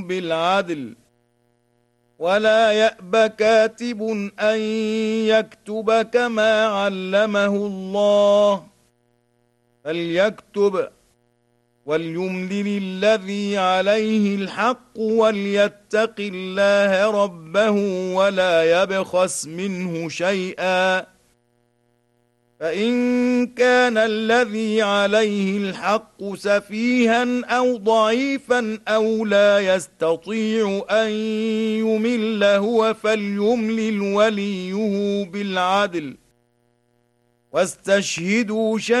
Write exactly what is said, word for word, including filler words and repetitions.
بالعدل ولا يأب كاتب أن يكتب كما علمه الله فليكتب وليملل الذي عليه الحق وليتق الله ربه ولا يبخس منه شيئا فإن كان الذي عليه الحق سفيها أو ضعيفا أو لا يستطيع أن يمل هو فليملل وليه بالعدل واستشهدوا شهيدا